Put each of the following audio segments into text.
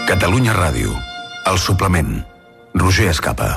Catalunya Ràdio. El suplement. Roger Escapa.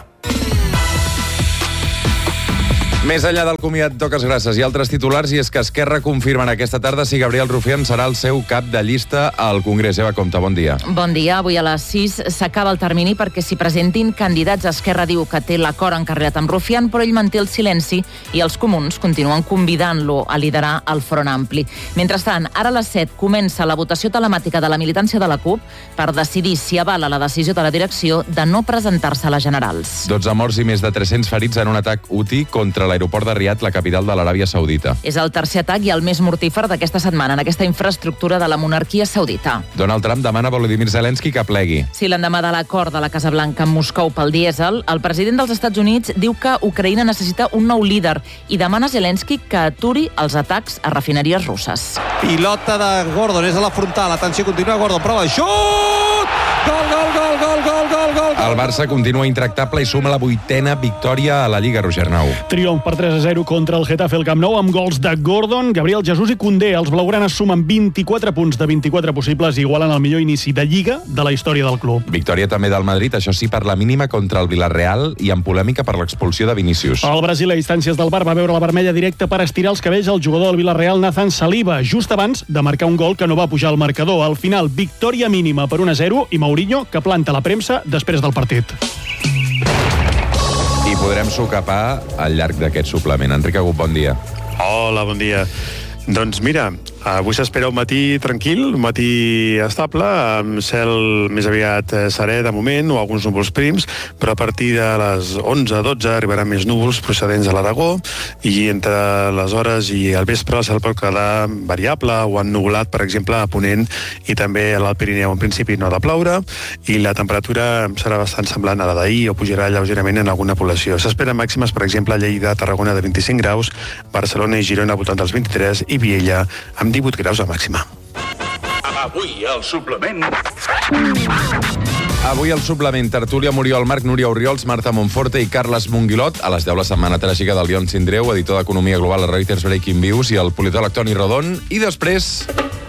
Més enllà del comiat toques grasses i altres titulars, i és que Esquerra confirmen aquesta tarda si Gabriel Rufián serà el seu cap de llista al Congrés. Eva Compte, bon dia. Bon dia. Avui a les 6 s'acaba el termini perquè s'hi presentin candidats. Esquerra diu que té l'acord encarregat amb Rufián, però ell manté el silenci i els comuns continuen convidant-lo a liderar el Front Ampli. Mentrestant, ara a les 7 comença la votació telemàtica de la militància de la CUP per decidir si avala la decisió de la direcció de no presentar-se a les generals. 12 morts i més de 300 ferits en un atac UTI contra l'aeroport de Riad, la capital de l'Aràbia Saudita. És el tercer atac i el més mortífer d'aquesta setmana en aquesta infraestructura de la monarquia saudita. Donald Trump demana a Volodymyr Zelensky que plegui. Si l'endemà de l'acord de la Casa Blanca amb Moscou pel dièsel, el president dels Estats Units diu que Ucraïna necessita un nou líder i demana a Zelensky que aturi els atacs a refineries russes. Pilota de Gordon, és a la frontal. Atenció, continua Gordon, prova, xut! Gol, gol, gol, gol, gol, gol, gol! El Barça continua intractable i suma la 8ª victòria a la Lliga, Roger Arnau. Triomf per 3-0 contra el Getafe al Camp Nou amb gols de Gordon, Gabriel Jesús i Koundé. Els blaugranes sumen 24 punts de 24 possibles i igualen el millor inici de Lliga de la història del club. Victòria també del Madrid, això sí, per la mínima contra el Villarreal i amb polèmica per l'expulsió de Vinícius. El Brasil a distàncies del VAR va veure la vermella directa per estirar els cabells al jugador del Villarreal, Nathan Saliba, just abans de marcar un gol que no va pujar al marcador. Al final, victòria mínima per 1-0 i Mourinho que planta la premsa després del partit. I podrem socapar al llarg d'aquest suplement. Enric Agut, bon dia. Hola, bon dia. Doncs mira, avui s'espera un matí tranquil, un matí estable, amb cel més aviat serè de moment, o alguns núvols prims, però a partir de les 11-12 arribaran més núvols procedents de l'Aragó, i entre les hores i el vespre el cel pot quedar variable o ennuvolat, per exemple, a Ponent i també a l'Alt Pirineu. En principi no ha de ploure, i la temperatura serà bastant semblant a la d'ahir o pujarà lleugerament en alguna població. S'esperen màximes, per exemple, a Lleida, Tarragona de 25 graus, Barcelona i Girona voltant dels 23 i Viella amb 18 graus a màxima. Avui al suplement. Avui al suplement, tertúlia Muriol Marc, Núria Oriols, Marta Monforte i Carles Monguilot. A les 10 la setmana tràgica del Lion Sindreu, editor d'Economia Global a Reuters Breaking Views, i el politòleg Toni Rodon. I després...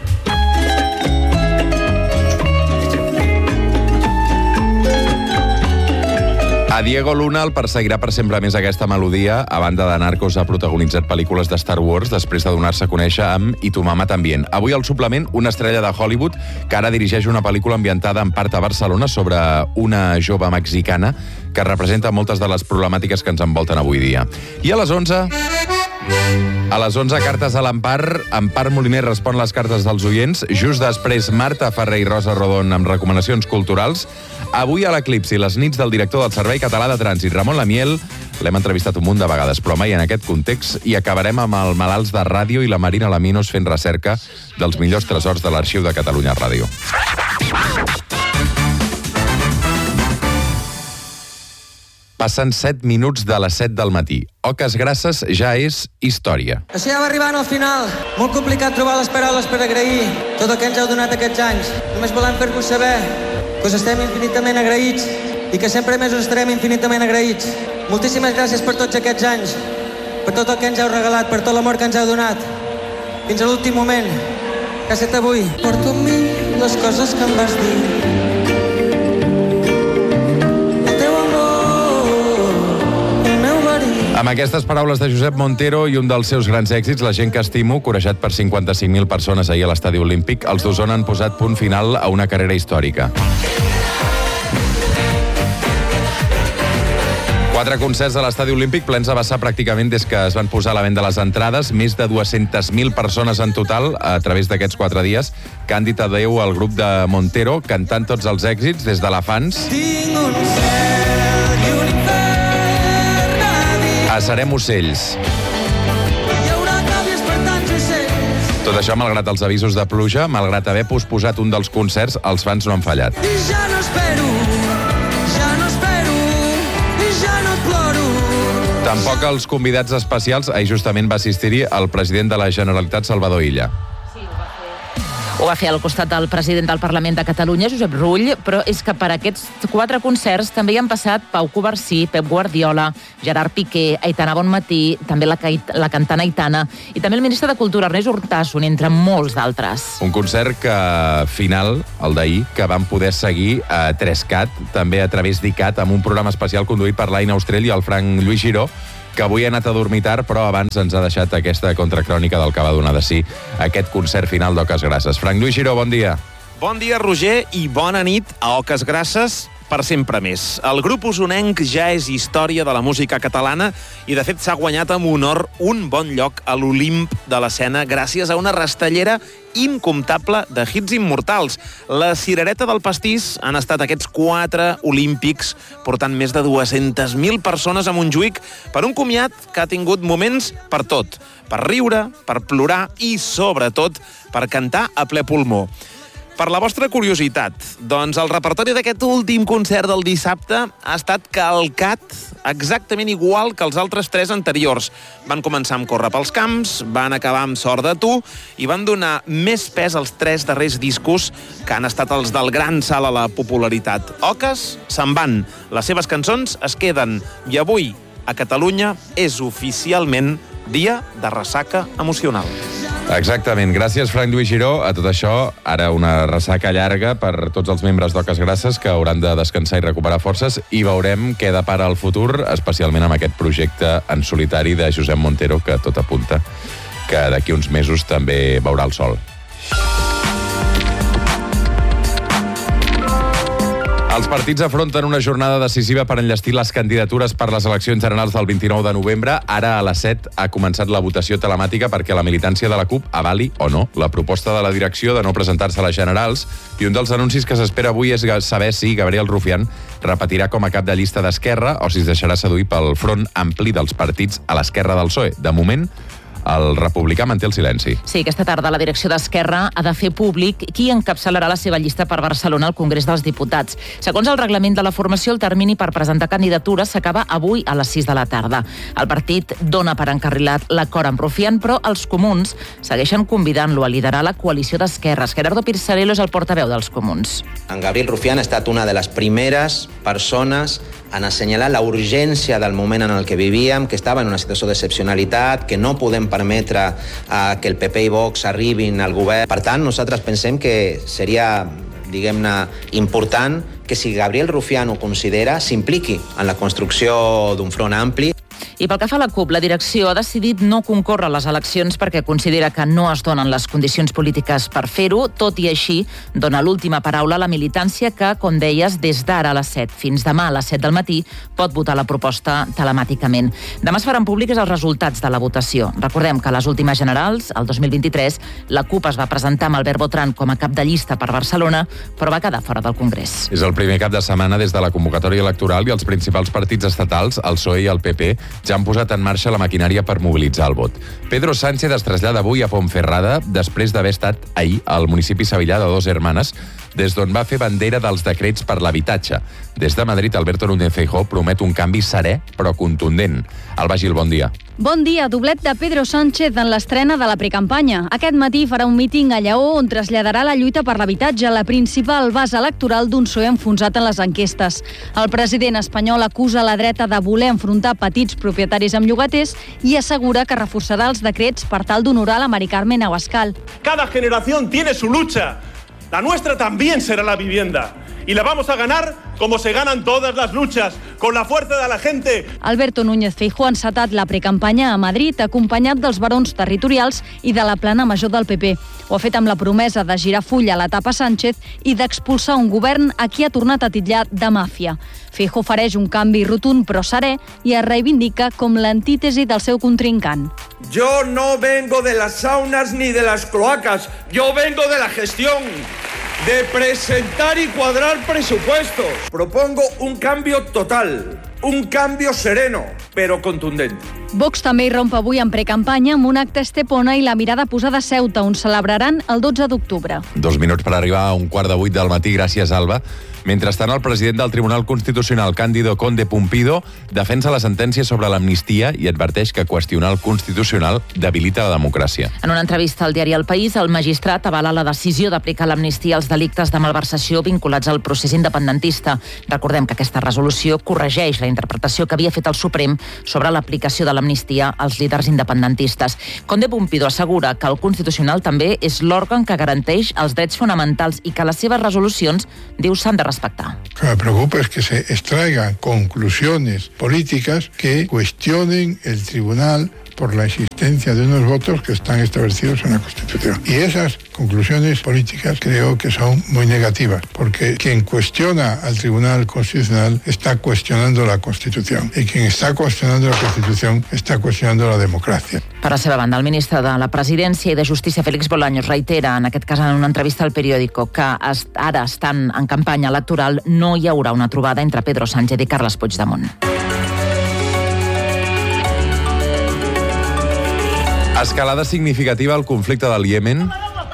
A Diego Luna el perseguirà per sempre més aquesta melodia. A banda de Narcos, ha protagonitzat pel·lícules de Star Wars després de donar-se a conèixer amb I tu mama tambien. Avui al suplement, una estrella de Hollywood que ara dirigeix una pel·lícula ambientada en part a Barcelona sobre una jove mexicana que representa moltes de les problemàtiques que ens envolten avui dia. I a les 11... A les 11, cartes a l'Empar. Empar Moliner respon les cartes dels oients. Just després, Marta Ferrer i Rosa Rodon amb recomanacions culturals. Avui a l'Eclipsi, les nits del director del Servei Català de Trànsit, Ramon Lamiel. L'hem entrevistat un munt de vegades, però mai en aquest context. I acabarem amb el Malalts de Ràdio i la Marina Laminos fent recerca dels millors tresors de l'Arxiu de Catalunya Ràdio. Passen 7 minuts de les 7 del matí. Oques Grasses ja és història. Així ja va arribant al final. Molt complicat trobar les paraules per agrair tot el que ens heu donat aquests anys. Només volem fer-vos saber que us estem infinitament agraïts i que sempre més us estarem infinitament agraïts. Moltíssimes gràcies per tots aquests anys, per tot el que ens heu regalat, per tot l'amor que ens heu donat. Fins a l'últim moment, que ha estat avui. Porto amb mi les coses que em vas dir. Amb aquestes paraules de Josep Montero i un dels seus grans èxits, La gent que estimo, corejat per 55.000 persones ahir a l'Estadi Olímpic, els d'Osona han posat punt final a una carrera històrica. 4 concerts a l'Estadi Olímpic plens a vessar pràcticament des que es van posar a la venda les entrades. Més de 200.000 persones en total a través d'aquests 4 dies que han dit adeu al grup de Montero, cantant tots els èxits des d'Elefants a Serem ocells. Tot això malgrat els avisos de pluja, malgrat haver posposat un dels concerts, els fans no han fallat. I ja no espero, i ja no ploro. Tampoc els convidats especials, justament va assistir-hi el president de la Generalitat, Salvador Illa. Ho va fer al costat del president del Parlament de Catalunya, Josep Rull, però és que per aquests 4 concerts també hi han passat Pau Covarsí, Pep Guardiola, Gerard Piqué, Aitana Bonmatí, també la cantant Aitana, i també el ministre de Cultura, Ernest Urtasun, entre molts d'altres. Un concert final, el d'ahir, que vam poder seguir a 3CAT, també a través d'ICAT, amb un programa especial conduït per l'Aina Austrell i el Frank Lluís Giró, que avui ha anat a dormir tard, però abans ens ha deixat aquesta contracrònica del que va donar de si aquest concert final d'Oques Grasses. Frank Lluís Giró, bon dia. Bon dia, Roger, i bona nit a Oques Grasses per sempre més. El grup usonenc ja és història de la música catalana i, de fet, s'ha guanyat amb honor un bon lloc a l'Olimp de l'escena gràcies a una rastellera incomptable de hits immortals. La cirereta del pastís han estat aquests 4 olímpics portant més de 200.000 persones a Montjuïc per un comiat que ha tingut moments per tot. Per riure, per plorar i, sobretot, per cantar a ple pulmó. Per la vostra curiositat, doncs el repertori d'aquest últim concert del dissabte ha estat calcat exactament igual que els altres 3 anteriors. Van començar amb Córrer pels camps, van acabar amb Sort de tu i van donar més pes als 3 darrers discos que han estat els del gran salt a la popularitat. Oques se'n van, les seves cançons es queden i avui a Catalunya és oficialment dia de ressaca emocional. Exactament. Gràcies, Frank Lluís Giró. A tot això, ara una ressaca llarga per tots els membres d'Oques Grasses que hauran de descansar i recuperar forces i veurem què depara el futur, especialment amb aquest projecte en solitari de Josep Montero, que tot apunta que d'aquí uns mesos també veurà el sol. Els partits afronten una jornada decisiva per enllestir les candidatures per les eleccions generals del 29 de novembre. Ara, a les 7, ha començat la votació telemàtica perquè la militància de la CUP avali o no la proposta de la direcció de no presentar-se a les generals, i un dels anuncis que s'espera avui és saber si Gabriel Rufián repetirà com a cap de llista d'Esquerra o si es deixarà seduir pel front ampli dels partits a l'esquerra del PSOE. De moment, el republicà manté el silenci. Sí, aquesta tarda la direcció d'Esquerra ha de fer públic qui encapçalarà la seva llista per Barcelona al Congrés dels Diputats. Segons el reglament de la formació, el termini per presentar candidatures s'acaba avui a les 6 de la tarda. El partit dona per encarrilat l'acord amb Rufián, però els comuns segueixen convidant-lo a liderar la coalició d'esquerres. Gerardo Pirzarello és el portaveu dels comuns. En Gabriel Rufián ha estat una de les primeres persones en assenyalar la urgència del moment en el que vivíem, que estava en una situació d'excepcionalitat, que no podem permetre que el PP i Vox arribin al govern. Per tant, nosaltres pensem que seria, diguem-ne, important que si Gabriel Rufián ho considera, s'impliqui en la construcció d'un front ampli. I pel que fa a la CUP, la direcció ha decidit no concórrer a les eleccions perquè considera que no es donen les condicions polítiques per fer-ho. Tot i així, dona l'última paraula a la militància que, com deies, des d'ara a les 7 fins demà a les 7 del matí pot votar la proposta telemàticament. Demà es faran públics els resultats de la votació. Recordem que a les últimes generals, el 2023, la CUP es va presentar amb Albert Botran com a cap de llista per Barcelona, però va quedar fora del Congrés. És el primer cap de setmana des de la convocatòria electoral i els principals partits estatals, el PSOE i el PP, ja han posat en marxa la maquinària per mobilitzar el vot. Pedro Sánchez es trasllada avui a Ponferrada després d'haver estat ahir al municipi sevillà de Dos Hermanes, des d'on va fer bandera dels decrets per l'habitatge. Des de Madrid, Alberto Núñez Feijóo promet un canvi serè, però contundent. Alba Gil, bon dia. Bon dia, doblet de Pedro Sánchez en l'estrena de la precampanya. Aquest matí farà un míting a Lleó on traslladarà la lluita per l'habitatge, la principal base electoral d'un PSOE enfonsat en les enquestes. El president espanyol acusa la dreta de voler enfrontar petits propietaris amb llogaters i assegura que reforçarà els decrets per tal d'honorar la Mari Carmen Abascal. Cada generación tiene su lucha. La nuestra también será la vivienda. Y la vamos a ganar como se ganan todas las luchas, con la fuerza de la gente. Alberto Núñez Feijóo ha encetat la precampanya a Madrid, acompanyat dels barons territorials i de la plana major del PP. Ho ha fet amb la promesa de girar full a l'etapa Sánchez i d'expulsar un govern a qui ha tornat a titllar de màfia. Feijóo ofereix un canvi rotund però serè i es reivindica com l'antítesi del seu contrincant. Yo no vengo de las saunas ni de las cloacas, yo vengo de la gestión, de presentar y cuadrar presupuestos. Propongo un cambio total, un cambio sereno, pero contundente. Vox també hi romp avui en precampanya amb un acte a Estepona i la mirada posada a Ceuta, on celebraran el 12 d'octubre. 2 minuts per arribar a 7:15 del matí. Gràcies, Alba. Mentrestant, el president del Tribunal Constitucional, Cándido Conde Pumpido, defensa la sentència sobre l'amnistia i adverteix que qüestionar el Constitucional debilita la democràcia. En una entrevista al diari El País, el magistrat avala la decisió d'aplicar l'amnistia als delictes de malversació vinculats al procés independentista. Recordem que aquesta resolució corregeix la interpretació que havia fet el Suprem sobre l'aplicació de l'amnistia als líders independentistes. Conde Pumpido assegura que el Constitucional també és l'òrgan que garanteix els drets fonamentals i que les seves resolucions, diu, s'han de respectar. Lo que me preocupa es que se extraigan conclusiones políticas que cuestionen el tribunal por la existencia de unos votos que están establecidos en la Constitución. Y esas conclusiones políticas creo que son muy negativas, porque quien cuestiona al Tribunal Constitucional está cuestionando la Constitución, y quien está cuestionando la Constitución está cuestionando la democracia. Per la seva banda, el ministre de la Presidència i de Justícia, Félix Bolaños, reitera, en aquest cas en una entrevista al periòdico, que ara estan en campanya electoral, no hi haurà una trobada entre Pedro Sánchez i Carles Puigdemont. Escalada significativa al conflicte del Iemen.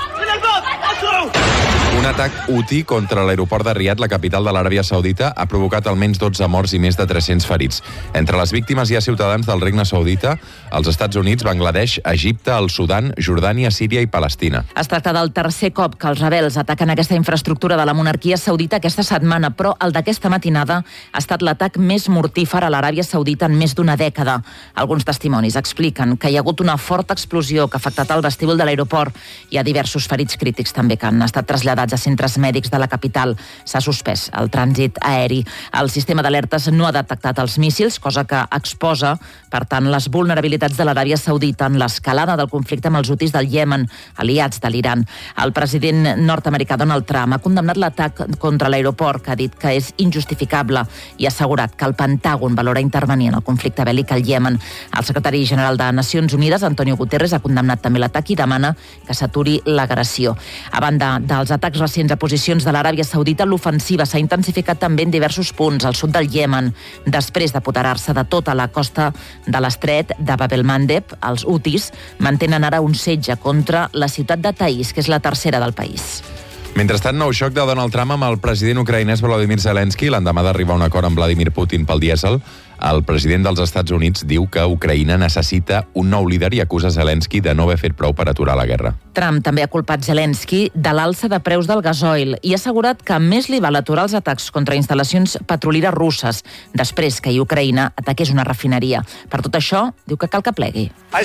Un atac Houthi contra l'aeroport de Riad, la capital de l'Aràbia Saudita, ha provocat almenys 12 morts i més de 300 ferits. Entre les víctimes hi ha ciutadans del Regne Saudita, els Estats Units, Bangladesh, Egipte, el Sudan, Jordània, Síria i Palestina. Es tracta del tercer cop que els rebels ataquen aquesta infraestructura de la monarquia saudita aquesta setmana, però el d'aquesta matinada ha estat l'atac més mortífer a l'Aràbia Saudita en més d'una dècada. Alguns testimonis expliquen que hi ha hagut una forta explosió que ha afectat el vestíbul de l'aeroport. Hi ha diversos ferits crítics també que han estat traslladats a centres mèdics de la capital. S'ha suspès el trànsit aeri. El sistema d'alertes no ha detectat els míssils, cosa que exposa, per tant, les vulnerabilitats de l'Aràbia Saudita en l'escalada del conflicte amb els hutis del Iemen, aliats de l'Iran. El president nord-americà Donald Trump ha condemnat l'atac contra l'aeroport, que ha dit que és injustificable, i ha assegurat que el Pentàgon valora intervenir en el conflicte bèl·lic al Iemen. El secretari general de Nacions Unides, Antonio Guterres, ha condemnat també l'atac i demana que s'aturi l'agressió. A banda dels atacs recents a posicions de l'Aràbia Saudita, l'ofensiva s'ha intensificat també en diversos punts al sud del Iemen. Després d'apoderar-se de tota la costa de l'estret de Bab el-Mandeb, els hutis mantenen ara un setge contra la ciutat de Taís, que és la tercera del país. Mentrestant, nou xoc de Donald Trump amb el president ucraïnès Volodymyr Zelensky l'endemà d'arribar a un acord amb Vladimir Putin pel dièsel. El president dels Estats Units diu que Ucraïna necessita un nou líder i acusa Zelensky de no haver fet prou per aturar la guerra. Trump també ha culpat Zelensky de l'alça de preus del gasoil i ha assegurat que més li val aturar els atacs contra instal·lacions petrolieres russes després que a Ucraïna ataqués una refineria. Per tot això, diu que cal que plegui.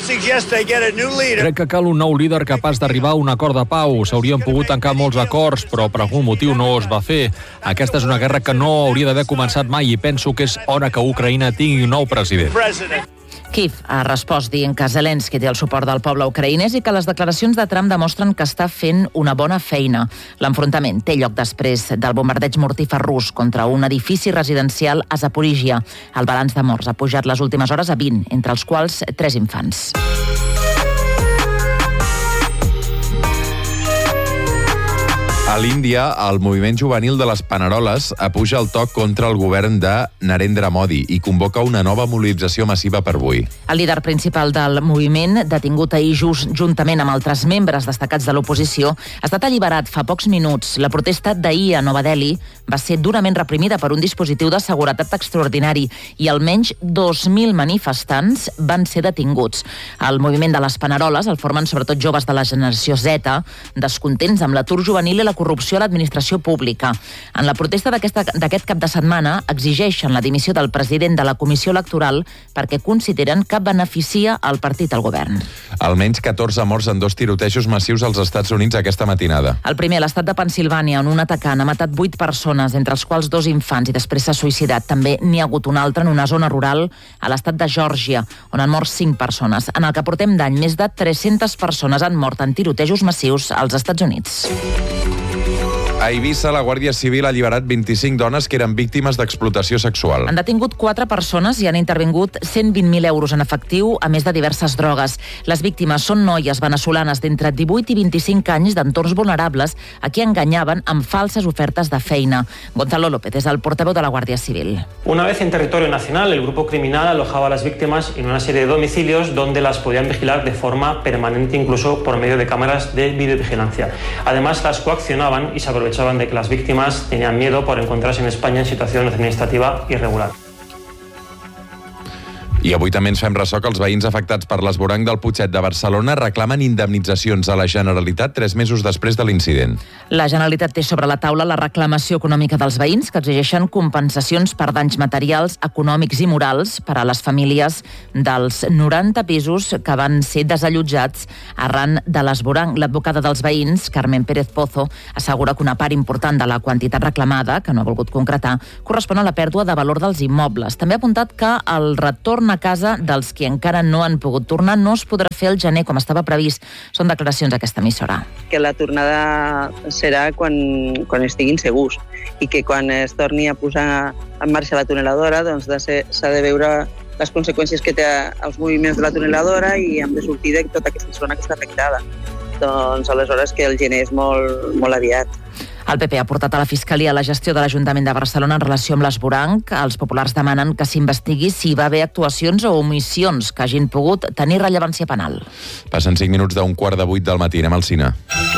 Crec que cal un nou líder capaç d'arribar a un acord de pau. S'haurien pogut tancar molts acords, però per algun motiu no es va fer. Aquesta és una guerra que no hauria d'haver començat mai i penso que és hora que Ucraïna tingui un nou president. Kiev ha respost dient que Zelensky té el suport del poble ucraïnès i que les declaracions de Trump demostren que està fent una bona feina. L'enfrontament té lloc després del bombardeig mortífer rus contra un edifici residencial a Zaporíjia. El balanç de morts ha pujat les últimes hores a 20, entre els quals 3 infants. A l'Índia, el moviment juvenil de les Paneroles apuja el toc contra el govern de Narendra Modi i convoca una nova mobilització massiva per avui. El líder principal del moviment, detingut ahir juntament amb altres membres destacats de l'oposició, ha estat alliberat fa pocs minuts. La protesta d'ahir a Nova Delhi va ser durament reprimida per un dispositiu de seguretat extraordinari i almenys 2.000 manifestants van ser detinguts. El moviment de les Paneroles el formen sobretot joves de la generació Z, descontents amb l'atur juvenil i la corrupció a l'administració pública. En la protesta d'aquest cap de setmana exigeixen la dimissió del president de la Comissió Electoral perquè consideren que beneficia el partit al govern. Almenys 14 morts en 2 tirotejos massius als Estats Units aquesta matinada. El primer a l'estat de Pennsilvània, on un atacant ha matat 8 persones, entre els quals 2 infants, i després s'ha suïcidat. També n'hi ha hagut un altre en una zona rural a l'estat de Geòrgia, on han mort 5 persones. En el que portem d'any, més de 300 persones han mort en tirotejos massius als Estats Units. A Eivissa, la Guàrdia Civil ha alliberat 25 dones que eren víctimes d'explotació sexual. Han detingut 4 persones i han intervingut 120.000 euros en efectiu, a més de diverses drogues. Les víctimes són noies venezolanes d'entre 18 i 25 anys d'entorns vulnerables a qui enganyaven amb falses ofertes de feina. Gonzalo López és el portaveu de la Guàrdia Civil. Una vez en territorio nacional, el grupo criminal alojaba a las víctimas en una serie de domicilios donde las podían vigilar de forma permanente, incluso por medio de cámaras de videovigilancia. Además, las coaccionaban y se aprovechaban aprovechaban de que las víctimas tenían miedo por encontrarse en España en situación administrativa irregular. I avui també ens fem ressò que els veïns afectats per l'esvoranc del Putxet de Barcelona reclamen indemnitzacions a la Generalitat 3 mesos després de l'incident. La Generalitat té sobre la taula la reclamació econòmica dels veïns que exigeixen compensacions per danys materials, econòmics i morals per a les famílies dels 90 pisos que van ser desallotjats arran de l'esvoranc. L'advocada dels veïns, Carmen Pérez Pozo, assegura que una part important de la quantitat reclamada, que no ha volgut concretar, correspon a la pèrdua de valor dels immobles. També ha apuntat que el retorn a casa dels qui encara no han pogut tornar no es podrà fer al gener com estava previst. Són declaracions d'aquesta emissora. Que la tornada serà quan estiguin segurs i que quan es torni a posar en marxa la tuneladora doncs s'ha de veure les conseqüències que té els moviments de la tuneladora i hem de sortir de tota aquesta zona que està afectada. Doncs aleshores que el gener és molt aviat. El PP ha portat a la Fiscalia la gestió de l'Ajuntament de Barcelona en relació amb l'esvoranc. Els populars demanen que s'investigui si hi va haver actuacions o omissions que hagin pogut tenir rellevància penal. Passen 5 minuts d'un 7:45 del matí. Anem al cine.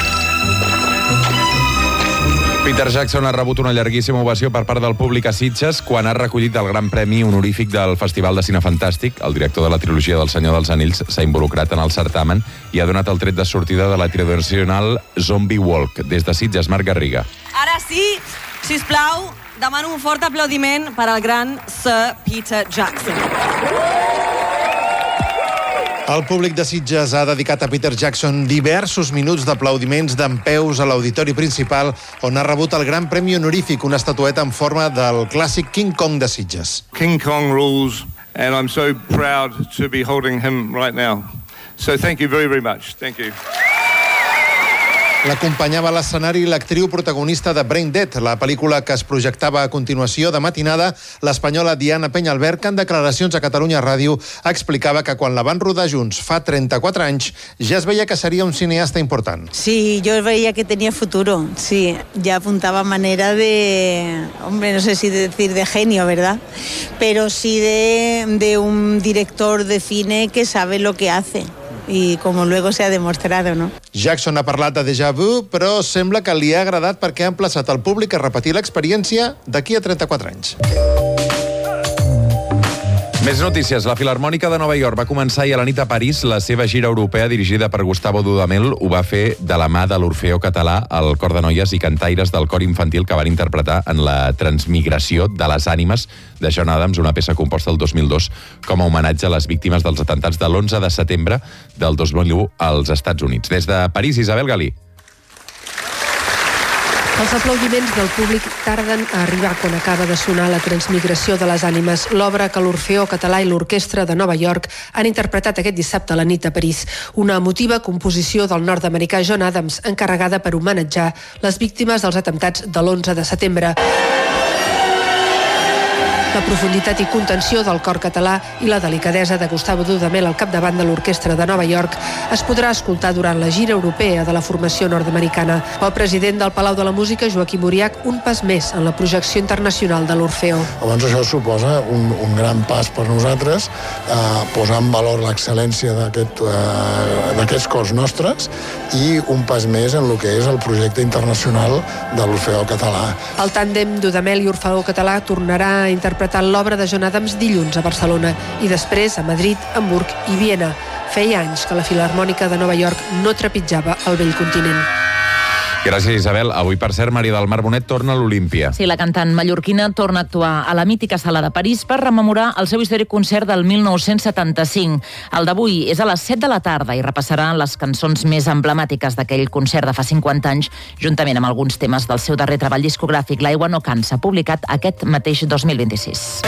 Peter Jackson ha rebut una llarguíssima ovació per part del públic a Sitges quan ha recollit el Gran Premi honorífic del Festival de Cine Fantàstic. El director de la trilogia del Senyor dels Anells s'ha involucrat en el certamen i ha donat el tret de sortida de la tradicional Zombie Walk. Des de Sitges, Marc Garriga. Ara sí, sisplau, demano un fort aplaudiment per al gran Sir Peter Jackson. El públic de Sitges ha dedicat a Peter Jackson diversos minuts d'aplaudiments dempeus a l'auditori principal, on ha rebut el Gran Premi honorífic, una estatueta en forma del clàssic King Kong de Sitges. King Kong rules, and I'm so proud to be holding him right now. So thank you very, very much. Thank you. L'acompanyava a l'escenari l'actriu protagonista de Brain Dead, la pel·lícula que es projectava a continuació de matinada, l'espanyola Diana Peñalver, que en declaracions a Catalunya Ràdio explicava que quan la van rodar junts fa 34 anys ja es veia que seria un cineasta important. Sí, yo veía que tenía futuro, sí, ya apuntaba manera de, hombre, no sé si decir de genio, ¿verdad? Pero sí de un director de cine que sabe lo que hace. I com luego se ha demostrado, ¿no? Jackson ha parlat de déjà vu, però sembla que li ha agradat perquè ha emplaçat el públic a repetir l'experiència d'aquí a 34 anys. Més notícies. La Filharmònica de Nova York va començar ahir a la nit a París la seva gira europea dirigida per Gustavo Dudamel. Ho va fer de la mà de l'Orfeó Català, el cor de noies i cantaires del cor infantil que van interpretar en la Transmigració de les ànimes de John Adams, una peça composta el 2002 com a homenatge a les víctimes dels atemptats de l'11 de setembre del 2001 als Estats Units. Des de París, Isabel Galí. Els aplaudiments del públic tarden a arribar quan acaba de sonar la Transmigració de les ànimes, l'obra que l'Orfeó Català i l'Orquestra de Nova York han interpretat aquest dissabte a la nit a París. Una emotiva composició del nord-americà John Adams, encarregada per homenatjar les víctimes dels atemptats de l'11 de setembre. La profunditat i contenció del cor català i la delicadesa de Gustavo Dudamel al capdavant de l'Orquestra de Nova York es podrà escoltar durant la gira europea de la formació nord-americana. El president del Palau de la Música, Joaquim Uriach, un pas més en la projecció internacional de l'Orfeó. Llavors això suposa un gran pas per nosaltres, posar en valor l'excel·lència d'aquests cors nostres i un pas més en el que és el projecte internacional de l'Orfeó Català. El tàndem Dudamel i Orfeó Català tornarà a interpretar l'obra de John Adams dilluns a Barcelona i després a Madrid, Hamburg i Viena. Feia anys que la Filharmònica de Nova York no trepitjava el vell continent. Gràcies, Isabel. Avui, per cert, Maria del Mar Bonet torna a l'Olímpia. Sí, la cantant mallorquina torna a actuar a la mítica sala de París per rememorar el seu històric concert del 1975. El d'avui és a les 7 de la tarda i repassarà les cançons més emblemàtiques d'aquell concert de fa 50 anys, juntament amb alguns temes del seu darrer treball discogràfic, L'aigua no cansa, publicat aquest mateix 2026.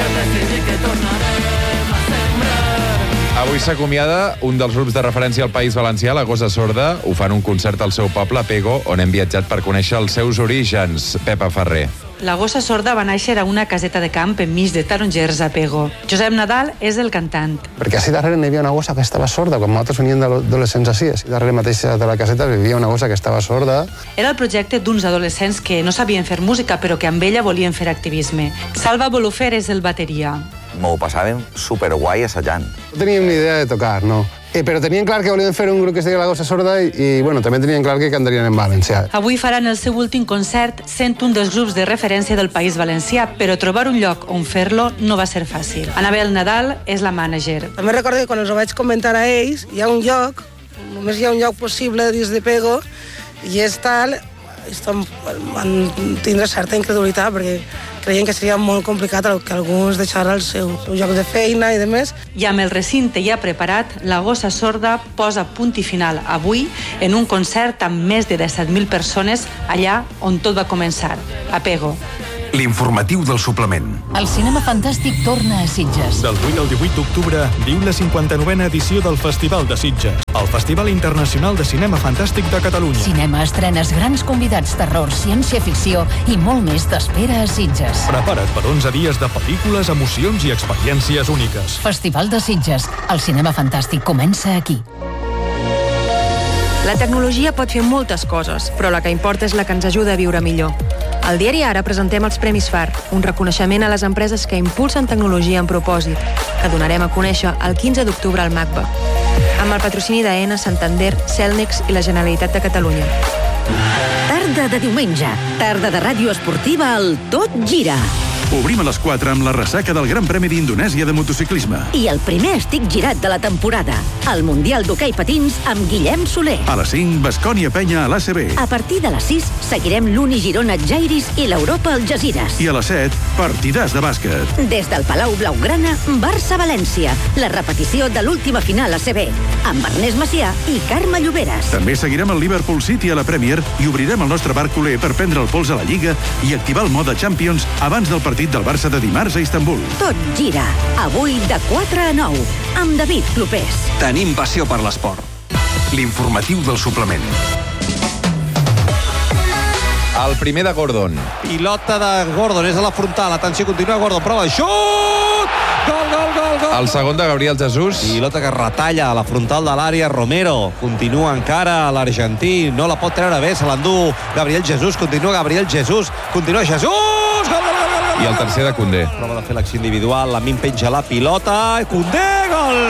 Avui s'acomiada un dels grups de referència al País Valencià, la Gosa Sorda. Ho fan un concert al seu poble, Pego, on hem viatjat per conèixer els seus orígens. Pepa Ferrer. La Gosa Sorda va néixer a una caseta de camp enmig de tarongers a Pego. Josep Nadal és el cantant. Perquè així darrere hi havia una gossa que estava sorda. Quan nosaltres veníem d'adolescents així darrere mateix de la caseta hi havia una gossa que estava sorda. Era el projecte d'uns adolescents que no sabien fer música, però que amb ella volien fer activisme. Salva Bolufer és el bateria. m'ho passàvem superguai assajant. No teníem ni idea de tocar, no. Però tenien clar que volien fer un grup que es deia La Gossa Sorda i bueno, també tenien clar que cantarien en valencià. Avui faran el seu últim concert sent un dels grups de referència del País Valencià, però trobar un lloc on fer-lo no va ser fàcil. Anabel Nadal és la mànager. També recordo que quan els ho vaig comentar a ells, hi ha un lloc, només hi ha un lloc possible dins de Pego, i és tal, van tindre certa incredulitat, perquè creien que seria molt complicat que alguns deixaran el seu lloc de feina i demés. I amb el recinte ja preparat, La Gossa Sorda posa punt i final avui en un concert amb més de 17.000 persones allà on tot va començar, a Pego. L'informatiu del suplement. El cinema fantàstic torna a Sitges. Del 8 al 18 d'octubre viu la 59a edició del Festival de Sitges, el Festival Internacional de Cinema Fantàstic de Catalunya. Cinema, estrenes, grans convidats, terror, ciència-ficció i molt més t'espera a Sitges. Prepara't per 11 dies de pel·lícules, emocions i experiències úniques. Festival de Sitges. El cinema fantàstic comença aquí. La tecnologia pot fer moltes coses, però la que importa és la que ens ajuda a viure millor. Al diari Ara presentem els Premis FAR, un reconeixement a les empreses que impulsen tecnologia amb propòsit, que donarem a conèixer el 15 d'octubre al MACBA, amb el patrocini d'Aena, Santander, Celnex i la Generalitat de Catalunya. Tarda de diumenge, tarda de ràdio esportiva al Tot Gira. Obrim a les 4 amb la ressaca del Gran Premi d'Indonèsia de motociclisme. I el primer estic girat de la temporada, el Mundial d'Hoquei Patins amb Guillem Soler. A les 5, Baskonia Penya a l'ACB. A partir de les 6, seguirem l'Uni Girona Jairis i l'Europa Algesires. I a les 7, partidàs de bàsquet. Des del Palau Blaugrana, Barça-València, la repetició de l'última final ACB, amb Ernest Macià i Carme Lloberes. També seguirem el Liverpool City a la Premier i obrirem el nostre bar culer per prendre el pols a la Lliga i activar el mode Champions abans del partit del Barça de dimarts a Istanbul. Tot gira, avui de 4 a 9, amb David Clopés. Tenim passió per l'esport. L'informatiu del suplement. El primer de Gordon. Pilota de Gordon, és a la frontal. Atenció, continua Gordon, prova de xut! Gol, gol, gol, gol! El segon de Gabriel Jesús. Pilota que retalla a la frontal de l'àrea Romero. Continua encara l'argentí. No la pot treure bé, se l'endú Gabriel Jesús. Continua Gabriel Jesús. Continua Jesús! Gol, gol, gol, gol! I el tercer de Koundé. Prova de fer l'acció individual. La Min penja la pilota. Koundé, gol!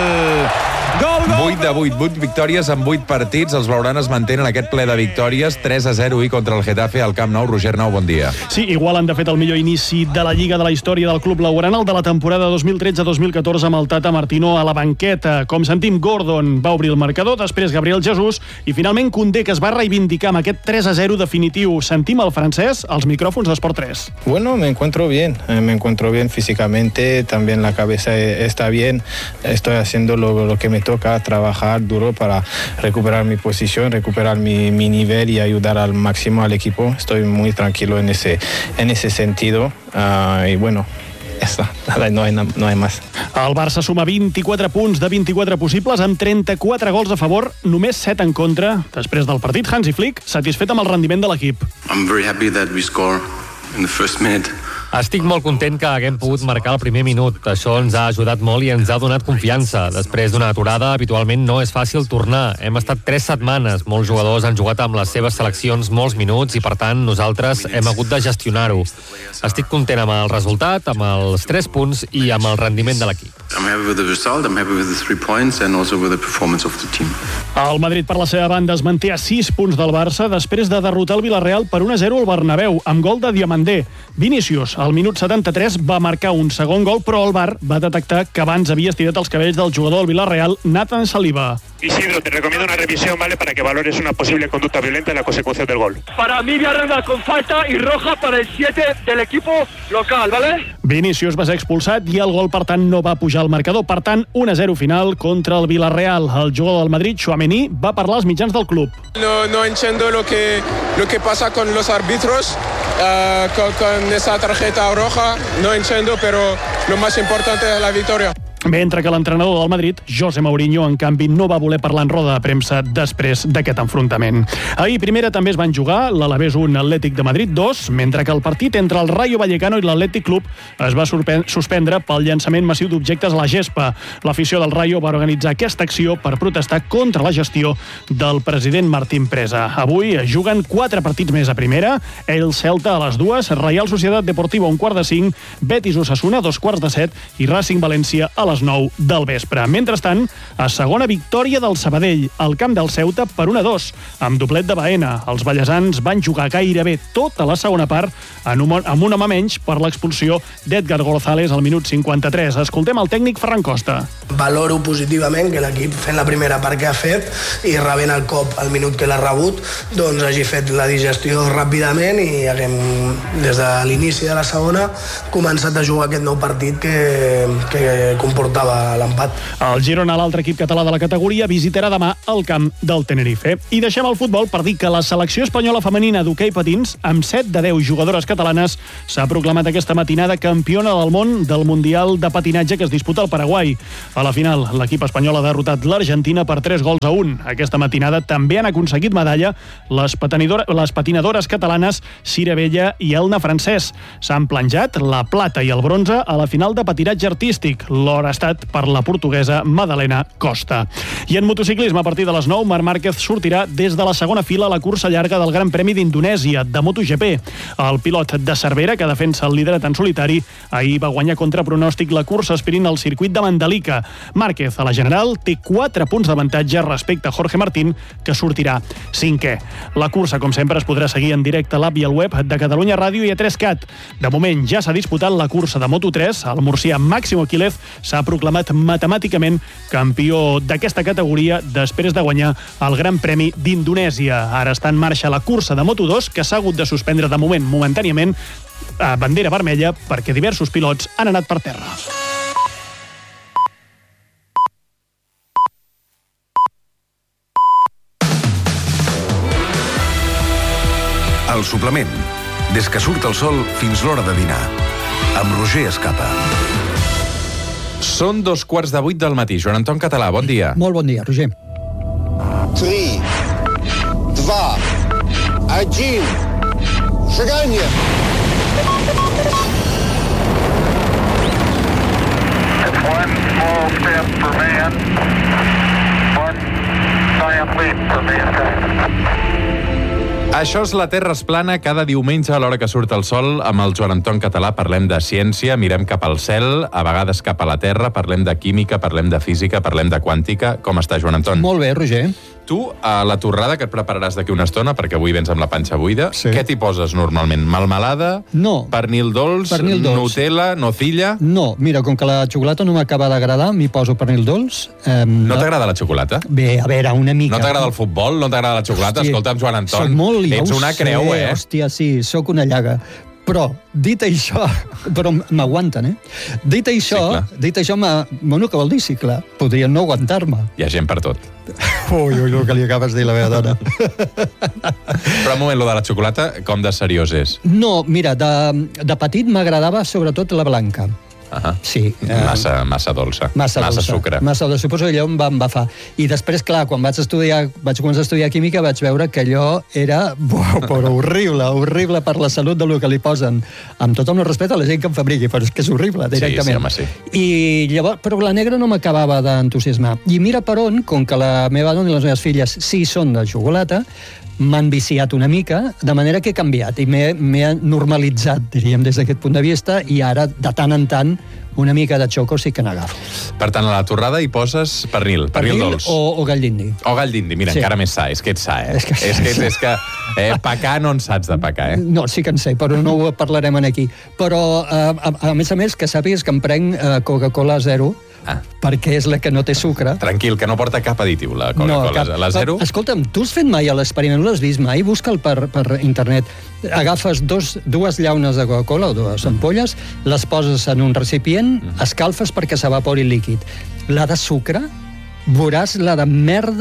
Gol, gol! 8 de 8, 8 victòries en 8 partits. Els blaugranes mantenen aquest ple de victòries. 3-0 i contra el Getafe al Camp Nou. Roger Nou, bon dia. Sí, igual han de fet el millor inici de la Lliga de la història del club blaugrana, el de la temporada 2013-2014 amb el Tata Martino a la banqueta. Com sentim, Gordon va obrir el marcador, després Gabriel Jesús i finalment Koundé, que es va reivindicar amb aquest 3-0 definitiu. Sentim el francès als micròfons d'Esport 3. Bueno, me encuentro bien físicamente, también la cabeza está bien, estoy haciendo lo que me toca, trabajar duro para recuperar mi posición, recuperar mi nivel y ayudar al máximo al equipo. Estoy muy tranquilo en ese sentido y bueno, no hay más. El Barça suma 24 punts de 24 possibles amb 34 gols a favor, només 7 en contra. Després del partit, Hansi Flick satisfet amb el rendiment de l'equip. I'm very happy that we score in the first minute. Estic molt content que haguem pogut marcar el primer minut. Això ens ha ajudat molt i ens ha donat confiança. Després d'una aturada, habitualment no és fàcil tornar. Hem estat 3 setmanes. Molts jugadors han jugat amb les seves seleccions molts minuts i, per tant, nosaltres hem hagut de gestionar-ho. Estic content amb el resultat, amb els 3 punts i amb el rendiment de l'equip. I'm happy with the result, I'm happy with the 3 points and also with the performance of the team. El Madrid, per la seva banda, es manté a 6 punts del Barça després de derrotar el Villarreal per 1-0 al Bernabéu, amb gol de Diamandé. Vinícius, al minut 73, va marcar un segon gol, però el VAR va detectar que abans havia estirat els cabells del jugador del Villarreal, Nathan Saliba. Isidro, te recomiendo una revisión, ¿vale? Para que valores una posible conducta violenta en la consecución del gol. Para mí, Villarreal con falta y roja para el 7 del equipo local, ¿vale? Vinícius va ser expulsat i el gol, per tant, no va pujar al marcador. Per tant, 1-0 final contra el Villarreal. El jugador del Madrid, Tchouaméni, va parlar als mitjans del club. No entiendo lo que pasa con los árbitros, con esa tarjeta roja. No entiendo, pero lo más importante es la victoria. Mentre que l'entrenador del Madrid, José Mourinho, en canvi, no va voler parlar en roda de premsa després d'aquest enfrontament. Ahir, primera, també es van jugar l'Alavés 1, Atlètic de Madrid 2, mentre que el partit entre el Rayo Vallecano i l'Atlètic Club es va suspendre pel llançament massiu d'objectes a la gespa. L'afició del Rayo va organitzar aquesta acció per protestar contra la gestió del president Martín Presa. Avui juguen 4 partits més a primera, el Celta a les 2, Real Sociedad Deportiva 1:45, Betis Osasuna 2:15 i Racing València a les 9 del vespre. Mentrestant, a segona victòria del Sabadell, al camp del Ceuta per 1-2, amb doblet de Baena. Els ballesans van jugar gairebé tota la segona part amb un home menys per l'expulsió d'Edgar González al minut 53. Escoltem el tècnic Ferran Costa. Valoro positivament que l'equip, fent la primera part que ha fet i rebent el cop al minut que l'ha rebut, doncs hagi fet la digestió ràpidament i haguem, des de l'inici de la segona, començat a jugar aquest nou partit que comportava l'empat. El Girona, l'altre equip català de la categoria, visitarà demà el camp del Tenerife. I deixem el futbol per dir que la selecció espanyola femenina d'hoquei patins, amb 7 de 10 jugadores catalanes, s'ha proclamat aquesta matinada campiona del món del Mundial de Patinatge que es disputa al Paraguai. A la final, l'equip espanyol ha derrotat l'Argentina per 3-1. Aquesta matinada també han aconseguit medalla les patinadores catalanes Cira Vella i Elna Francesc. S'han planjat la plata i el bronze a la final de patinatge artístic. L'or ha estat per la portuguesa Madalena Costa. I en motociclisme, a partir de les 9, Marc Márquez sortirà des de la segona fila a la cursa llarga del Gran Premi d'Indonèsia, de MotoGP. El pilot de Cervera, que defensa el liderat en solitari, ahir va guanyar contra pronòstic la cursa aspirint al circuit de Mandalika. Márquez, a la general, té 4 punts d'avantatge respecte a Jorge Martín, que sortirà 5è. La cursa, com sempre, es podrà seguir en directe a l'app i al web de Catalunya Ràdio i a 3CAT. De moment, ja s'ha disputat la cursa de Moto3. El murcià Máximo Quílez s'ha proclamat matemàticament campió d'aquesta categoria després de guanyar el Gran Premi d'Indonèsia. Ara està en marxa la cursa de Moto2, que s'ha hagut de suspendre de moment momentàniament a bandera vermella perquè diversos pilots han anat per terra. El suplement. Des que surt el sol fins l'hora de dinar. Amb Roger Escapa. Són 2:15 del matí. Joan Anton Català, bon dia. Molt bon dia, Roger. 3, 2, 1, шагание! It's one small step for man, one giant leap for mankind. Això és La Terra es plana, cada diumenge a l'hora que surt el sol. Amb el Joan Anton Català parlem de ciència, mirem cap al cel, a vegades cap a la Terra, parlem de química, parlem de física, parlem de quàntica. Com està, Joan Anton? Molt bé, Roger. Tu, a la torrada que et prepararàs d'aquí una estona, perquè avui vens amb la panxa buida, sí. Què t'hi poses normalment? Melmelada? No. Pernil dolç? Nutella? Nocilla? No, mira, com que la xocolata no m'acaba d'agradar, m'hi poso pernil dolç. No t'agrada la xocolata? Bé, a veure, una mica. No t'agrada el futbol? No t'agrada la xocolata? Hòstia, escolta'm, Joan Anton, soc molt, ets una creu, Hòstia, sí, sóc una llaga. Però, dit això, però m'aguanten, Dit això, bueno, què vol dir? Sí, clar, podrien no aguantar-me. Hi ha gent per tot. Ui, el que li acabes de dir a la meva dona. Però un moment, lo de la xocolata, com de seriós és? No, mira, de petit m'agradava sobretot la blanca. Sí. Massa dolça. Massa sucre. Suposo que allò em va embafar. I després, clar, quan vaig començar a estudiar química vaig veure que allò era però horrible per la salut del que li posen. Amb tot el meu respecte a la gent que em fabriqui, però és que és horrible, directament. Sí. I llavors, però la negra no m'acabava d'entusiasmar. I mira per on, com que la meva dona i les meves filles sí són de xocolata, m'han viciat una mica, de manera que he canviat i m'he normalitzat, diríem, des d'aquest punt de vista, i ara, de tant en tant, una mica de xoco sí que n'agafo. Per tant, a la torrada hi poses pernil dolç. O gall d'indi. O gall d'indi, mira, encara més sa. És que ets sa, És que pecar no en saps de pecar, No, sí que en sé, però no ho parlarem aquí. Però, a més, que sàpigues que em prenc Coca-Cola zero, perquè és la que no té sucre. Tranquil, que no porta cap additiu, la Coca-Cola. La zero? Escolta'm, tu has fet mai l'experiment, no l'has vist mai? Busca'l per internet. Agafes dues llaunes de Coca-Cola o dues ampolles, les poses en un recipient, escalfes perquè s'evapori el líquid. La de sucre, veuràs la de merda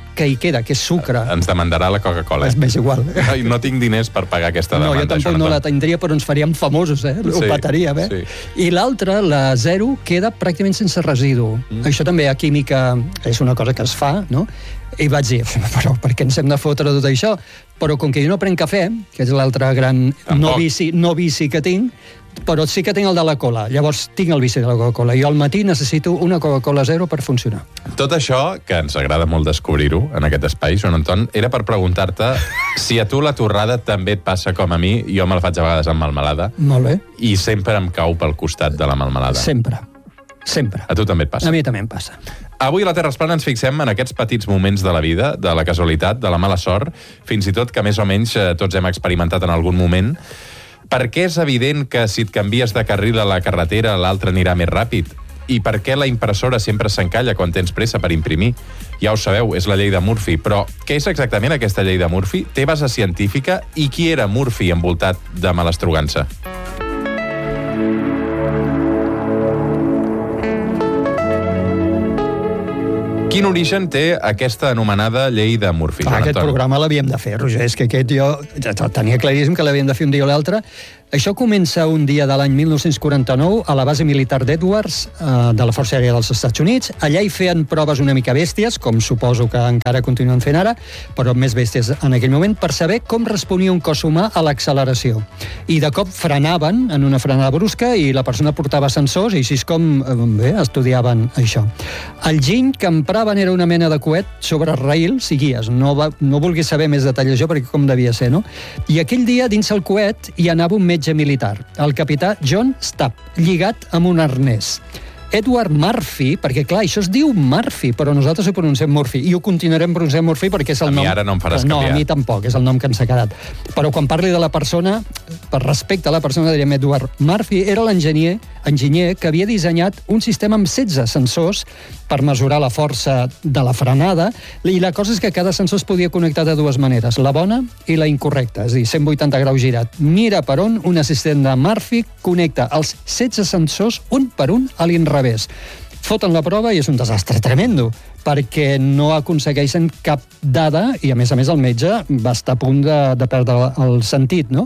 que hi queda, que és sucre. Ens demandarà la Coca-Cola. M'és igual. No tinc diners per pagar aquesta demanda. No, jo tampoc no la tindria, però ens faríem famosos, Ho petaríem, Sí. I l'altra, la 0, queda pràcticament sense residu. Això també a química és una cosa que es fa, no? I vaig dir, però per què ens hem de fotre tot això? Però com que jo no prenc cafè, que és l'altre gran no vici que tinc, però sí que tinc el de la cola. Llavors tinc el vici de la Coca-Cola. Jo al matí necessito una Coca-Cola 0 per funcionar. Tot això, que ens agrada molt descobrir-ho en aquest espai, Joan Anton, era per preguntar-te si a tu la torrada també et passa com a mi. Jo me la faig a vegades amb melmelada. Molt bé. I sempre em cau pel costat de la melmelada. Sempre. A tu també et passa? A mi també em passa. Avui a la Terra es plana ens fixem en aquests petits moments de la vida, de la casualitat, de la mala sort, fins i tot que més o menys tots hem experimentat en algun moment. Per què és evident que si et canvies de carril a la carretera l'altre anirà més ràpid? I per què la impressora sempre s'encalla quan tens pressa per imprimir? Ja ho sabeu, és la llei de Murphy. Però què és exactament aquesta llei de Murphy? Té base científica? I qui era Murphy envoltat de malastrugança? Quin origen té aquesta anomenada llei de Murphy? Aquest programa l'havíem de fer, Roger. És que aquest jo tenia claríssim que l'havíem de fer un dia o l'altre. Això comença un dia de l'any 1949 a la base militar d'Edwards, de la Força Aèria dels Estats Units. Allà hi feien proves una mica bèsties, com suposo que encara continuen fent ara, però més bèsties en aquell moment, per saber com responia un cos humà a l'acceleració. I de cop frenaven en una frenada brusca i la persona portava sensors i així és com estudiaven això. El giny que empraven era una mena de coet sobre rails i guies. No vulgui saber més detalls això perquè com devia ser, no? I aquell dia, dins el coet, hi anava un metge militar, el capità John Stapp, lligat amb un arnès. Edward Murphy, perquè clar, això es diu Murphy, però nosaltres ho pronunciem Murphy, i ho continuarem pronunciant Murphy perquè és el nom... A mi ara no em faràs canviar. No, a mi tampoc, és el nom que ens ha quedat. Però quan parli de la persona, per respecte a la persona, diríem Edward Murphy, era l'enginyer que havia dissenyat un sistema amb 16 sensors per mesurar la força de la frenada, i la cosa és que cada sensor es podia connectar de dues maneres, la bona i la incorrecta, és a dir, 180 graus girat. Mira per on un assistent de Murphy connecta els 16 sensors un per un a l'inrevés. Foten la prova i és un desastre tremendo, perquè no aconsegueixen cap dada i, a més el metge va estar a punt de perdre el sentit, no?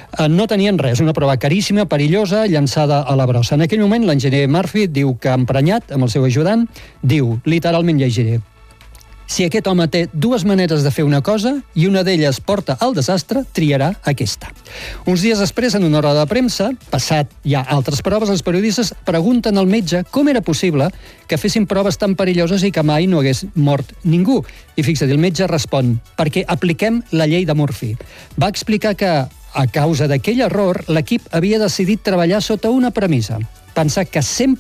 No tenien res, una prova caríssima, perillosa, llançada a la brossa. En aquell moment, l'enginyer Murphy diu que, emprenyat amb el seu ajudant, diu, literalment llegiré: si aquest home té dues maneres de fer una cosa i una d'elles porta al desastre, triarà aquesta. Uns dies després, en una roda de premsa, passat ja altres proves, els periodistes pregunten al metge com era possible que fessin proves tan perilloses i que mai no hagués mort ningú. I fixa't, el metge respon: perquè apliquem la llei de Murphy. Va explicar que, a causa d'aquell error, l'equip havia decidit treballar sota una premissa: pensar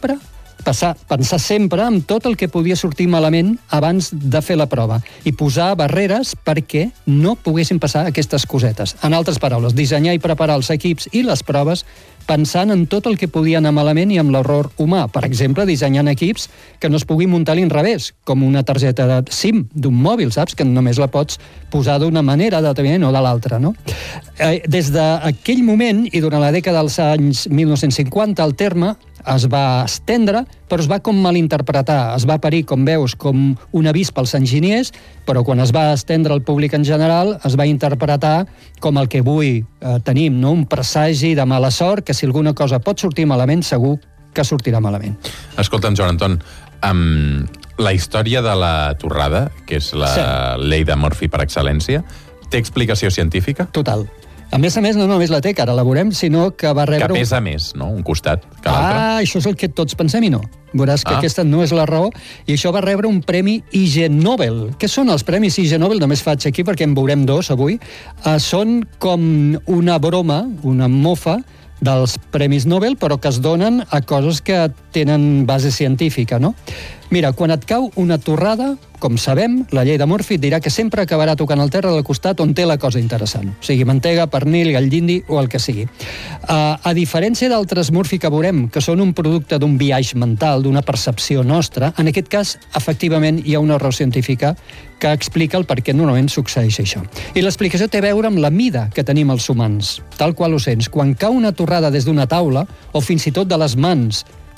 sempre en tot el que podia sortir malament abans de fer la prova i posar barreres perquè no poguessin passar aquestes cosetes. En altres paraules, dissenyar i preparar els equips i les proves pensant en tot el que podia anar malament i amb l'error humà. Per exemple, dissenyant equips que no es pugui muntar a l'inrevés, com una targeta de SIM d'un mòbil, saps? Que només la pots posar d'una manera determinada o de l'altra, no? Des d'aquell moment i durant la dècada dels anys 1950, el terme es va estendre, però es va com malinterpretar. Es va parir, com veus, com un avís pels enginyers, però quan es va estendre al públic en general, es va interpretar com el que avui tenim, no? Un presagi de mala sort, que si alguna cosa pot sortir malament, segur que sortirà malament. Escolta'm, Joan Anton, la història de la torrada, que és la llei de Murphy per excel·lència, té explicació científica? Total. A més, no només la té, que ara la veurem, sinó que va rebre... Que pesa més, no?, un costat que l'altre. Això és el que tots pensem i no. Veuràs que aquesta no és la raó, i això va rebre un premi IG Nobel. Què són els premis IG Nobel? Només faig aquí perquè en veurem dos avui. Són com una broma, una mofa, dels premis Nobel, però que es donen a coses que tenen base científica, no? Mira, quan et cau una torrada, com sabem, la llei de Murphy et dirà que sempre acabarà tocant el terra del costat on té la cosa interessant. O sigui, mantega, pernil, gall d'indi o el que sigui. A diferència d'altres Murphy que veurem, que són un producte d'un biaix mental, d'una percepció nostra, en aquest cas, efectivament, hi ha una raó científica que explica el per què normalment succeeix això. I l'explicació té a veure amb la mida que tenim els humans, tal qual ho sents. Quan cau una torrada des d'una taula, o fins i tot de les mans,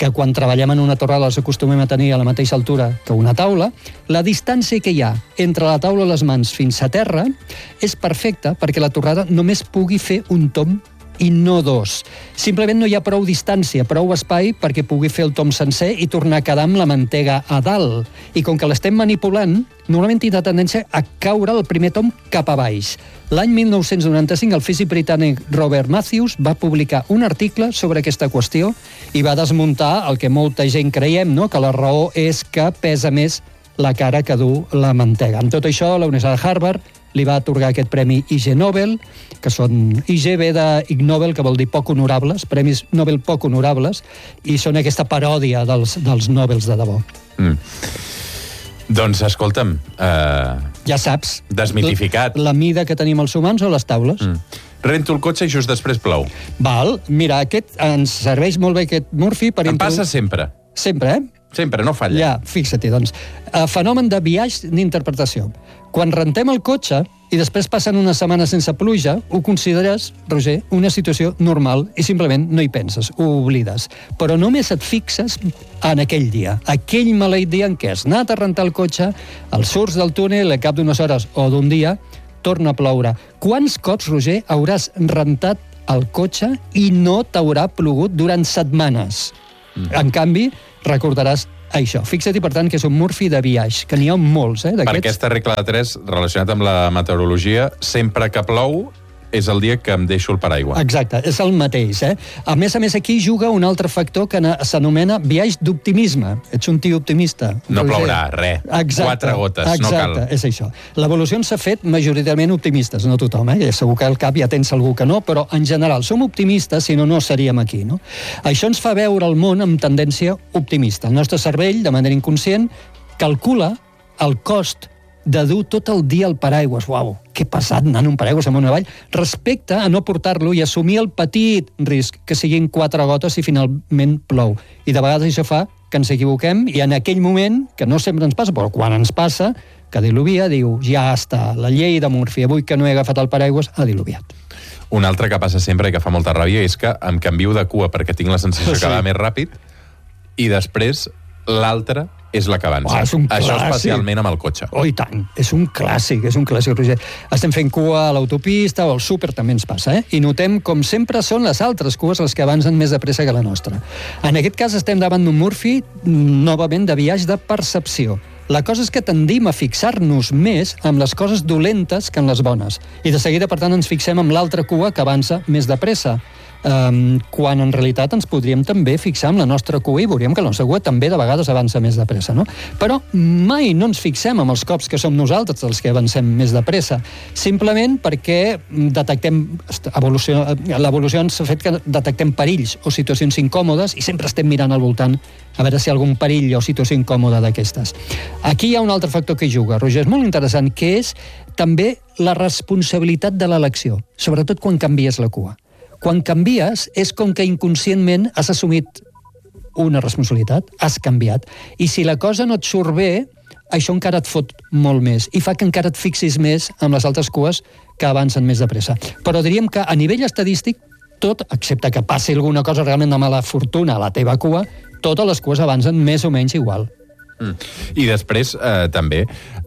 que quan treballem en una torrada els acostumem a tenir a la mateixa altura que una taula, la distància que hi ha entre la taula i les mans fins a terra és perfecta perquè la torrada només pugui fer un tomb i no dos. Simplement no hi ha prou distància, prou espai perquè pugui fer el tomb sencer i tornar a quedar amb la mantega a dalt. I com que l'estem manipulant, normalment tindrà tendència a caure el primer tomb cap a baix. L'any 1995, el físic britànic Robert Matthews va publicar un article sobre aquesta qüestió i va desmuntar el que molta gent creiem, no? Que la raó és que pesa més la cara que du la mantega. Amb tot això, la Universitat de Harvard li va atorgar aquest premi IG Nobel, que són IG ve de Ig Nobel, que vol dir poc honorables, premis Nobel poc honorables, i són aquesta paròdia dels Nobels de debò. Doncs, escolta'm... Ja saps. Desmitificat. La mida que tenim els humans o les taules. Rento el cotxe i just després plou. Val, mira, aquest ens serveix molt bé, aquest Murphy, per... Em passa sempre. Sempre, Sempre, no falla. Ja, fixa-t'hi, doncs. Fenomen de biaix d'interpretació. Quan rentem el cotxe i després passen una setmana sense pluja, ho consideres, Roger, una situació normal i simplement no hi penses, ho oblides. Però només et fixes en aquell dia, aquell maleït dia en què has anat a rentar el cotxe, el surts del túnel, al cap d'unes hores o d'un dia, torna a ploure. Quants cops, Roger, hauràs rentat el cotxe i no t'haurà plogut durant setmanes? En canvi, recordaràs això. Fixa't, per tant, que és un Murphy de biaix, que n'hi ha molts, d'aquests. Per aquesta regla de 3, relacionat amb la meteorologia, sempre que plou és el dia que em deixo el paraigua. Exacte, és el mateix. A més, aquí juga un altre factor que s'anomena biaix d'optimisme. Ets un tio optimista. No plourà, res. 4 gotes, no cal. Exacte, és això. L'evolució s'ha fet majoritàriament optimistes, no tothom, segur que al cap ja tens algú que no, però en general som optimistes, si no, no seríem aquí, no? Això ens fa veure el món amb tendència optimista. El nostre cervell, de manera inconscient, calcula el cost de dur tot el dia el paraigües. Uau, que pesat anar en un paraigües amunt avall, respecte a no portar-lo i assumir el petit risc que siguin 4 gotes i finalment plou. I de vegades això fa que ens equivoquem i en aquell moment, que no sempre ens passa, però quan ens passa, que diluvia, diu, ja està, la llei de Murphy, avui que no he agafat el paraigües, ha diluviat. Un altre que passa sempre i que fa molta ràbia és que em canvio de cua perquè tinc la sensació que va més ràpid i després l'altre és la que avança. Això especialment amb el cotxe. Oh, i tant. És un clàssic, Roger. Estem fent cua a l'autopista o al súper, també ens passa, I notem, com sempre, són les altres cues les que avancen més de pressa que la nostra. En aquest cas estem davant d'un Murphy, novament, de biaix de percepció. La cosa és que tendim a fixar-nos més amb les coses dolentes que en les bones. I de seguida, per tant, ens fixem amb l'altra cua que avança més de pressa. Quan en realitat ens podríem també fixar amb la nostra cua i veuríem que la nostra cua també de vegades avança més de pressa, no? Però mai no ens fixem amb els cops que som nosaltres els que avancem més de pressa, simplement perquè detectem l'evolució ens ha fet que detectem perills o situacions incòmodes i sempre estem mirant al voltant a veure si hi ha algun perill o situació incòmoda d'aquestes. Aquí hi ha un altre factor que hi juga, Roger, és molt interessant, que és també la responsabilitat de l'elecció, sobretot quan canvies la cua. Quan canvies, és com que inconscientment has assumit una responsabilitat, has canviat. I si la cosa no et surt bé, això encara et fot molt més i fa que encara et fixis més amb les altres cues que avancen més de pressa. Però diríem que a nivell estadístic, tot, excepte que passi alguna cosa realment de mala fortuna a la teva cua, totes les cues avancen més o menys igual. I després, també,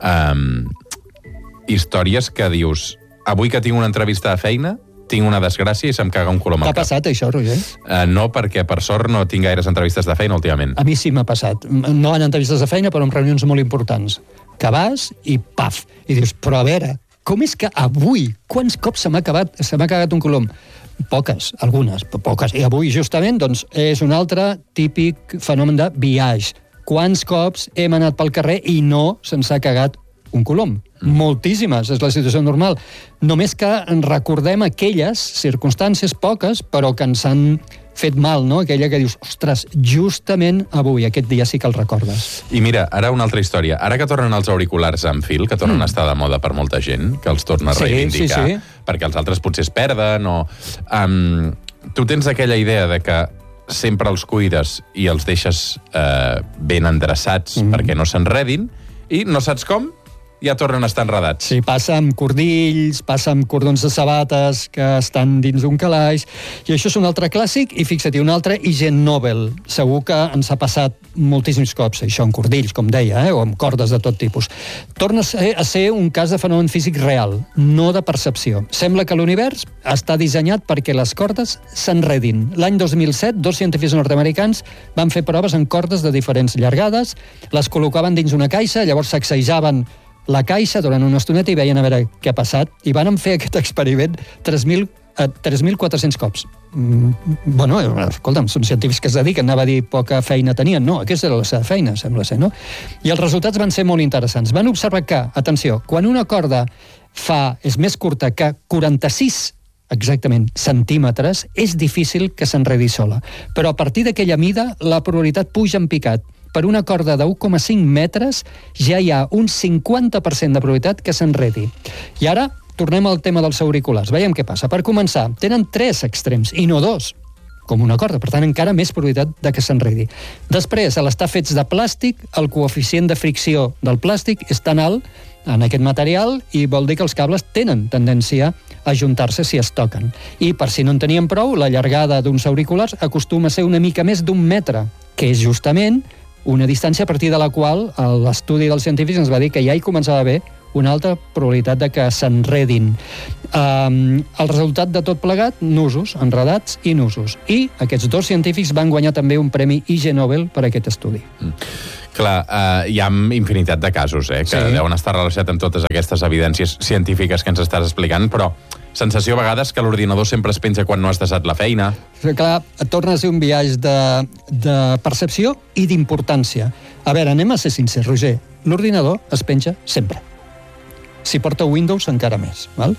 històries que dius, avui que tinc una entrevista de feina, tinc una desgràcia i se'm caga un colom al cap. T'ha passat això, Roger? No, perquè per sort no tinc gaires entrevistes de feina últimament. A mi sí m'ha passat. No en entrevistes de feina, però en reunions molt importants. Que vas i paf! I dius, però a veure, com és que avui, quants cops se m'ha cagat un colom? Poques, algunes, poques. I avui, justament, doncs, és un altre típic fenomen de biaix. Quants cops hem anat pel carrer i no se'ns ha cagat un colom? Moltíssimes, és la situació normal. Només que recordem aquelles circumstàncies poques, però que ens han fet mal, no? Aquella que dius, ostres, justament avui, aquest dia sí que el recordes. I mira, ara una altra història. Ara que tornen els auriculars amb fil, que tornen a estar de moda per molta gent, que els torna a reivindicar, perquè els altres potser es perden, o... tu tens aquella idea de que sempre els cuides i els deixes ben endreçats perquè no s'enredin, i no saps com, ja tornen a estar enredats. Sí, passa amb cordills, passa amb cordons de sabates que estan dins d'un calaix, i això és un altre clàssic, i fixa't, un altre Ig Nobel. Segur que ens ha passat moltíssims cops, això amb cordills, com deia, o amb cordes de tot tipus. Torna a ser un cas de fenomen físic real, no de percepció. Sembla que l'univers està dissenyat perquè les cordes s'enredin. L'any 2007, 2 científics nord-americans van fer proves en cordes de diferents llargades, les col·locaven dins una caixa, llavors sacsejaven la caixa durant una estoneta i veien a veure què ha passat. I van fer aquest experiment 3.400 cops. Bueno, escolta'm, són científics que es dediquen, anava a dir poca feina tenien. No, aquesta era la seva feina, sembla ser, no? I els resultats van ser molt interessants. Van observar que, atenció, quan una corda és més curta que 46 exactament centímetres, és difícil que s'enredi sola. Però a partir d'aquella mida, la probabilitat puja en picat. Per una corda de 1,5 metres ja hi ha un 50% de probabilitat que s'enredi. I ara tornem al tema dels auriculars. Veiem què passa. Per començar, tenen 3 extrems i no 2, com una corda. Per tant, encara més probabilitat de que s'enredi. Després, a l'estar fets de plàstic, el coeficient de fricció del plàstic és tan alt en aquest material i vol dir que els cables tenen tendència a ajuntar-se si es toquen. I per si no en tenien prou, la llargada d'uns auriculars acostuma a ser una mica més d'1 metre, que és justament una distància a partir de la qual l'estudi dels científics ens va dir que ja hi començava a haver una altra probabilitat de que s'enredin. El resultat de tot plegat, nusos, enredats i nusos. I aquests 2 científics van guanyar també un premi Ig Nobel per aquest estudi. Clar, hi ha infinitat de casos, que deuen estar relacionats amb totes aquestes evidències científiques que ens estàs explicant, però sensació a vegades que l'ordinador sempre es penja quan no has deixat la feina. Clar, torna a ser un viatge de percepció i d'importància. A veure, anem a ser sincers, Roger. L'ordinador es penja sempre. Si porta Windows, encara més. Val?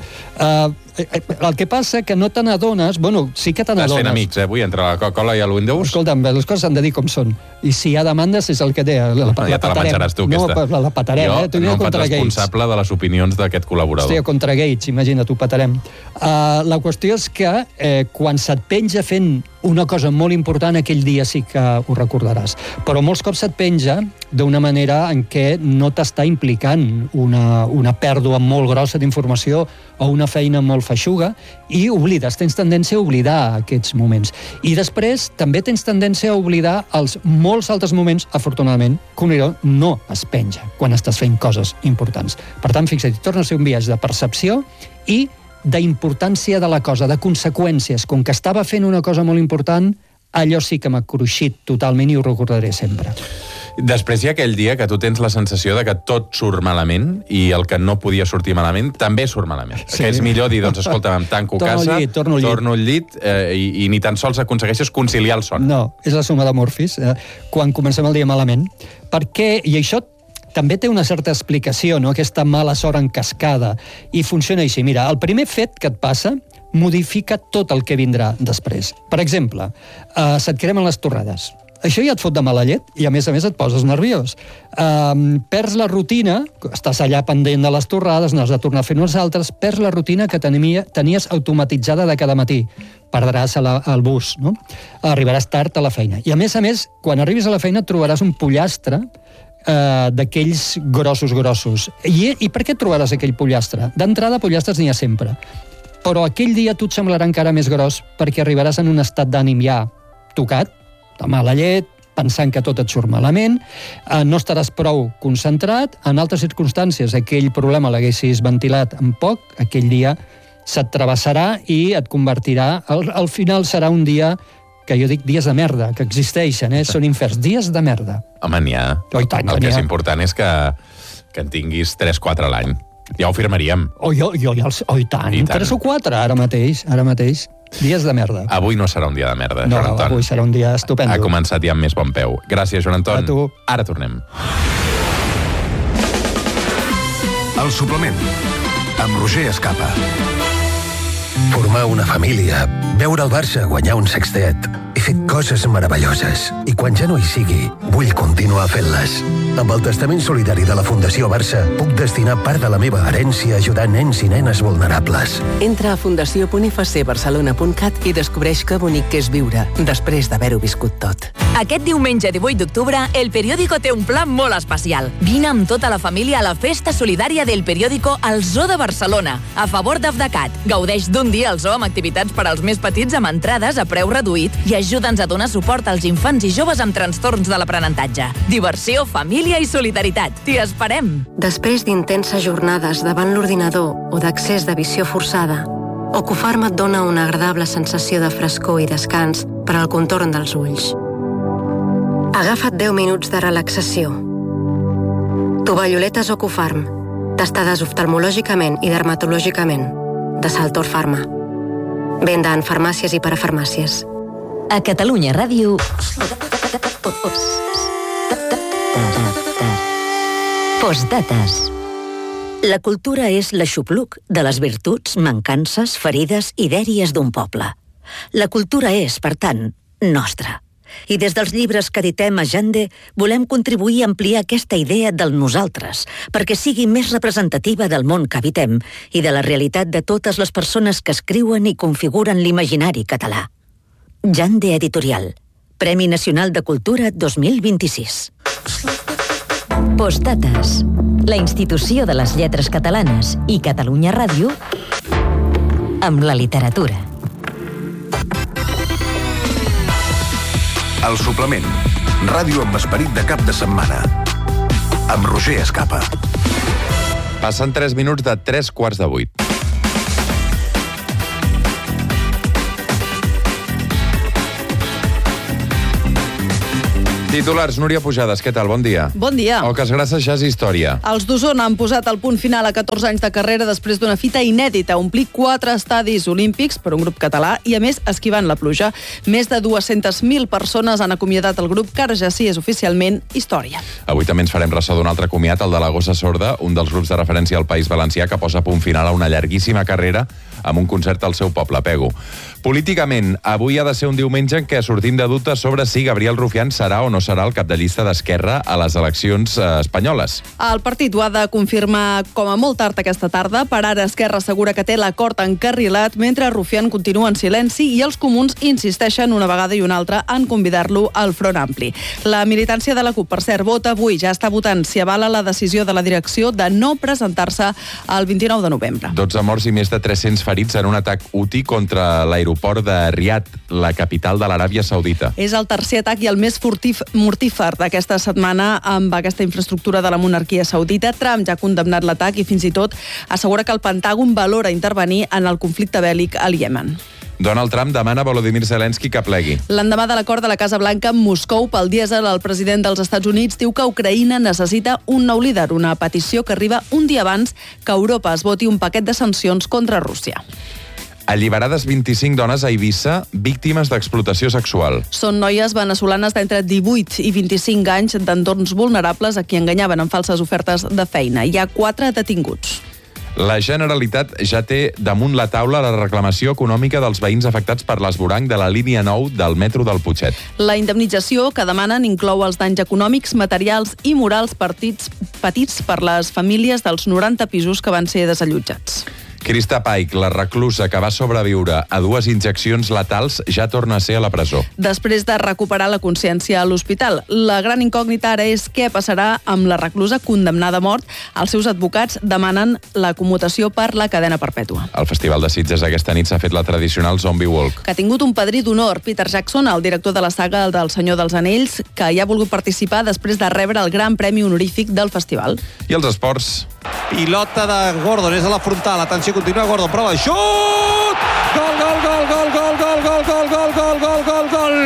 El que passa que no te n'adones... Bueno, sí que te n'adones. Estàs fent amics, avui, entre la Coca-Cola i el Windows? Escolta'm, les coses s'han de dir com són. I si hi ha demandes, és el que té. Ja te la menjaràs tu, aquesta. No, la patarem. Jo no em faig responsable de les opinions d'aquest col·laborador. Hòstia, contra Gates, imagina't, ho patarem. La qüestió és que quan se't penja fent una cosa molt important, aquell dia sí que ho recordaràs. Però molts cops se't penja d'una manera en què no t'està implicant una pèrdua molt grossa d'informació o una feina molt feixuga, i oblides, tens tendència a oblidar aquests moments. I després també tens tendència a oblidar els molts altres moments, afortunadament, que no es penja quan estàs fent coses importants. Per tant, fixa't, torna a ser un viatge de percepció i d'importància de la cosa, de conseqüències. Com que estava fent una cosa molt important, allò sí que m'ha cruixit totalment i ho recordaré sempre. Després hi ha aquell dia que tu tens la sensació de que tot surt malament i el que no podia sortir malament també surt malament. Sí. Que és millor dir, doncs, escolta, em tanco casa, torno al llit i ni tan sols aconsegueixes conciliar el son. No, és la suma de morfis, quan comencem el dia malament. Perquè, i això també té una certa explicació, no? Aquesta mala sort en cascada, i funciona així. Mira, el primer fet que et passa modifica tot el que vindrà després. Per exemple, se't cremen les torrades. Això ja et fot de mala llet i, a més et poses nerviós. Perds la rutina, estàs allà pendent de les torrades, n'has de tornar a fer unes altres, perds la rutina que tenies automatitzada de cada matí. Perdràs el bus, no? Arribaràs tard a la feina. I, a més, quan arribis a la feina et trobaràs un pollastre d'aquells grossos. I per què et trobaràs aquell pollastre? D'entrada, pollastres n'hi ha sempre. Però aquell dia tu et semblarà encara més gros perquè arribaràs en un estat d'ànim ja tocat, de mala llet, pensant que tot et surt malament, no estaràs prou concentrat, en altres circumstàncies aquell problema l'haguessis ventilat en poc, aquell dia se't travessarà i et convertirà, al final serà un dia que jo dic dies de merda, que existeixen, són inferns, dies de merda. Home, n'hi ha. El que és important és que en tinguis 3-4 a l'any. Ja ho firmaríem. I tant, 3 o 4, ara mateix. Dies de merda. Avui no serà un dia de merda, no, Joan Anton. Avui serà un dia estupendo. Ha començat ja amb més bon peu. Gràcies, Joan Anton. A tu. Ara tornem. El suplement, amb Roger Escapa. Formar una família, veure el Barça guanyar un sextet. He fet coses meravelloses i quan ja no hi sigui, vull continuar fent-les. Amb el testament solidari de la Fundació Barça, puc destinar part de la meva herència a ajudar nens i nenes vulnerables. Entra a fundació.icbarcelona.cat i descobreix que bonic que és viure després d'haver-ho viscut tot. Aquest diumenge 18 d'octubre, El Periódico té un pla molt especial. Vine amb tota la família a la festa solidària del Periódico al Zoo de Barcelona, a favor d'Afdecat. Gaudeix d'un dia al zoo amb activitats per als més petits amb entrades a preu reduït i ajuda'ns a donar suport als infants i joves amb trastorns de l'aprenentatge. Diversió, família i solidaritat. T'hi esperem! Després d'intenses jornades davant l'ordinador o d'accés de visió forçada, Ocufarma et dona una agradable sensació de frescor i descans per al contorn dels ulls. Agafa't 10 minuts de relaxació. Tovalloletes Ocufarm, testades oftalmològicament i dermatològicament, de Saltor Pharma. Venda en farmàcies i parafarmàcies. A Catalunya Ràdio... Postdates. La cultura és l'aixopluc de les virtuts, mancances, ferides i dèries d'un poble. La cultura és, per tant, nostra. I des dels llibres que editem a Jande volem contribuir a ampliar aquesta idea del nosaltres, perquè sigui més representativa del món que habitem i de la realitat de totes les persones que escriuen i configuren l'imaginari català. Jande Editorial. Premi Nacional de Cultura 2026. Postdates. La institució de les lletres catalanes i Catalunya Ràdio amb la literatura. El suplement. Ràdio amb esperit de cap de setmana. Amb Roger Escapa. Passen 3 minuts de 7:45. Titulars, Núria Pujades, què tal? Bon dia. Bon dia. Oques Grasses, Jazz i Història. Els d'Osona han posat el punt final a 14 anys de carrera després d'una fita inèdita, omplir 4 estadis olímpics per un grup català i, a més, esquivant la pluja. Més de 200.000 persones han acomiadat el grup, que ara ja sí és oficialment història. Avui també ens farem ressò d'un altre comiat, el de la Gossa Sorda, un dels grups de referència al País Valencià que posa punt final a una llarguíssima carrera amb un concert al seu poble, Pego. Políticament, avui ha de ser un diumenge en què sortim de dubtes sobre si Gabriel Rufián serà o no serà el cap de llista d'Esquerra a les eleccions espanyoles. El partit ho ha de confirmar com a molt tard aquesta tarda. Per ara, Esquerra assegura que té l'acord encarrilat, mentre Rufián continua en silenci i els comuns insisteixen una vegada i una altra en convidar-lo al Front Ampli. La militància de la CUP, per cert, vota avui, ja està votant si avala la decisió de la direcció de no presentar-se el 29 de novembre. 12 morts i més de 300 ferits en un atac UTI contra l'aeroport de Riad, la capital de l'Aràbia Saudita. És el tercer atac i el més mortífer d'aquesta setmana amb aquesta infraestructura de la monarquia saudita. Trump ja ha condemnat l'atac i fins i tot assegura que el Pentàgon valora intervenir en el conflicte bèl·lic al Iemen. Donald Trump demana a Volodymyr Zelensky que plegui. L'endemà de l'acord de la Casa Blanca amb Moscou pel dièsel, el president dels Estats Units diu que Ucraïna necessita un nou líder, una petició que arriba un dia abans que Europa es voti un paquet de sancions contra Rússia. Alliberades 25 dones a Eivissa víctimes d'explotació sexual. Són noies veneçolanes d'entre 18 i 25 anys d'entorns vulnerables a qui enganyaven amb falses ofertes de feina. Hi ha 4 detinguts. La Generalitat ja té damunt la taula la reclamació econòmica dels veïns afectats per l'esvoranc de la línia 9 del metro del Putxet. La indemnització que demanen inclou els danys econòmics, materials i morals patits per les famílies dels 90 pisos que van ser desallotjats. Krista Paik, la reclusa que va sobreviure a 2 injeccions letals, ja torna a ser a la presó. Després de recuperar la consciència a l'hospital. La gran incògnita ara és què passarà amb la reclusa condemnada a mort. Els seus advocats demanen la commutació per la cadena perpètua. Al Festival de Sitges aquesta nit s'ha fet la tradicional Zombie Walk. Que ha tingut un padrí d'honor, Peter Jackson, el director de la saga del Senyor dels Anells, que hi ha volgut participar després de rebre el gran premi honorífic del festival. I els esports? Pilota de Gordon, és a la frontal, atenció, continua Gordon, prova, xut! Gol, gol, gol, gol, gol, gol, gol, gol, gol, gol, gol, gol, gol!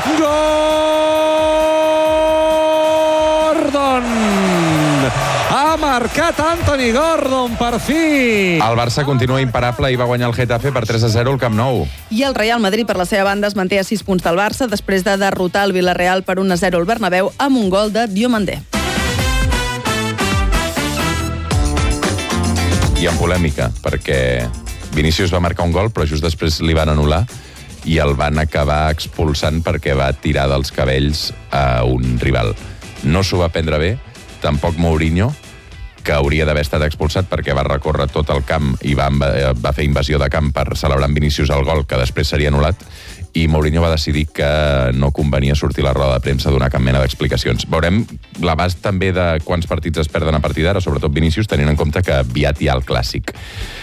Gordon! Ha marcat Anthony Gordon, per fi! El Barça continua imparable i va guanyar el Getafe per 3-0 al Camp Nou. I el Real Madrid, per la seva banda, es manté a 6 punts del Barça després de derrotar el Villarreal per 1-0 al Bernabéu amb un gol de Diomandé. I en polèmica, perquè Vinícius va marcar un gol, però just després li van anul·lar i el van acabar expulsant perquè va tirar dels cabells a un rival. No s'ho va prendre bé tampoc Mourinho, que hauria d'haver estat expulsat perquè va recórrer tot el camp i va fer invasió de camp per celebrar amb Vinícius el gol, que després seria anul·lat, i Mourinho va decidir que no convenia sortir a la roda de premsa a donar cap mena d'explicacions. Veurem l'abast també de quants partits es perden a partir d'ara, sobretot Vinícius, tenint en compte que aviat hi ha el clàssic.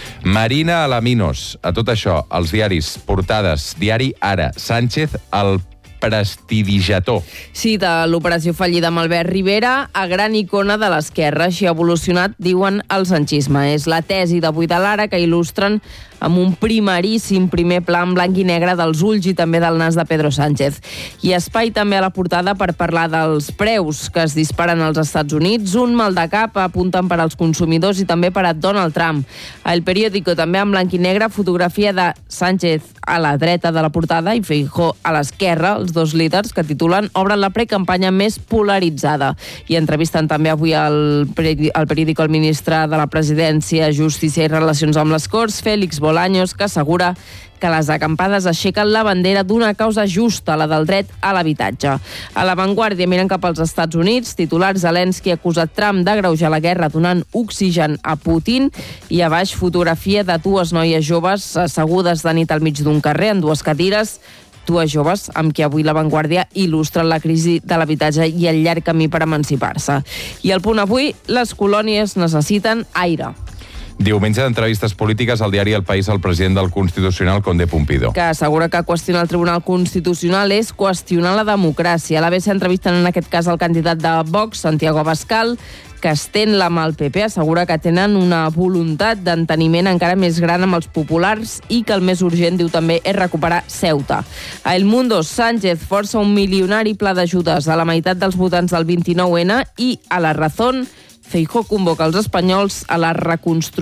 Marina Alaminos, a tot això, els diaris, portades, diari Ara, Sánchez, el prestidigitador. Sí, de l'operació fallida amb Albert Rivera a gran icona de l'esquerra. Així ha evolucionat, diuen, el sanchisme. És la tesi d'avui de l'Ara que il·lustren amb un primeríssim primer pla en blanc i negre dels ulls i també del nas de Pedro Sánchez. I espai també a la portada per parlar dels preus que es disparen als Estats Units. Un mal de cap apunten per als consumidors i també per a Donald Trump. El periòdico també en blanc i negre, fotografia de Sánchez a la dreta de la portada i Feijóo a l'esquerra, els dos líders que titulen obren la precampanya més polaritzada. I entrevisten també avui al periòdico el ministre de la Presidència, Justícia i Relacions amb les Corts, Félix Bolaños, que assegura que les acampades aixequen la bandera d'una causa justa, la del dret a l'habitatge. A l'avantguàrdia miren cap als Estats Units, titular Zelensky ha acusat Trump d'agreujar la guerra donant oxigen a Putin, i a baix fotografia de dues noies joves assegudes de nit al mig d'un carrer en dues cadires, dues joves amb qui avui l'avantguàrdia il·lustra la crisi de l'habitatge i el llarg camí per emancipar-se. I al Punt Avui, les colònies necessiten aire. Diumenge d'entrevistes polítiques al diari El País al president del Constitucional, Conde Pumpido. Que assegura que qüestionar el Tribunal Constitucional és qüestionar la democràcia. A l'ABC entrevisten en aquest cas el candidat de Vox, Santiago Abascal, que estén la mà al PP, assegura que tenen una voluntat d'enteniment encara més gran amb els populars i que el més urgent, diu també, és recuperar Ceuta. A El Mundo, Sánchez força un milionari pla d'ajudes a la meitat dels votants del 29N i a La Razón, Feijóo convoca els espanyols a la reconstrucció